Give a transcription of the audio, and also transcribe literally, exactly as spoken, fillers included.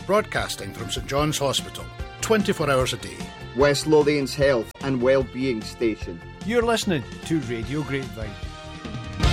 broadcasting from St John's Hospital, twenty-four hours a day. West Lothian's health and well-being station. You're listening to Radio Grapevine.